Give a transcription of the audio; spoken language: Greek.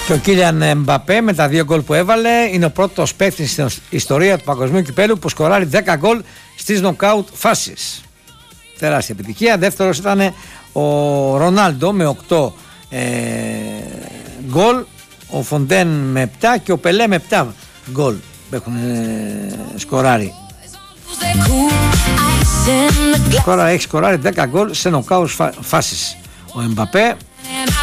Και ο Κίλιαν Εμπαπέ με τα 2 γκολ που έβαλε είναι ο πρώτος παίκτης στην ιστορία του Παγκοσμίου Κυπέλλου που σκοράρει 10 γκολ στις νοκάουτ φάσεις. Τεράστια επιτυχία. Δεύτερος ήταν ο Ρονάλντο με 8 γκολ, ο Φοντέν με 7 και ο Πελέ με 7 γκολ που έχουν σκοράρει. Έχει σκοράρει 10 γκολ σε νοκάουτ φάσεις ο Εμπαπέ.